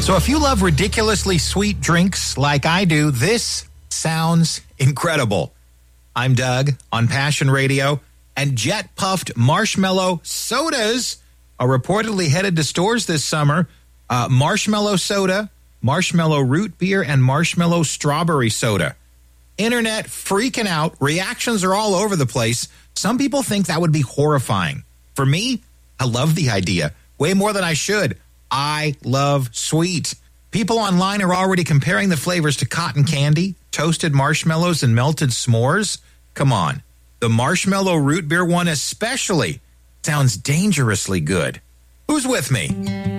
So if you love ridiculously sweet drinks like I do, this sounds incredible. I'm Doug on Passion Radio, and Jet Puffed Marshmallow Sodas are reportedly headed to stores this summer. Marshmallow soda, marshmallow root beer, and marshmallow strawberry soda. Internet freaking out. Reactions are all over the place. Some people think that would be horrifying. For me, I love the idea. Way more than I should. I love sweet. People online are already comparing the flavors to cotton candy, toasted marshmallows, and melted s'mores. Come on. The marshmallow root beer one especially sounds dangerously good. Who's with me?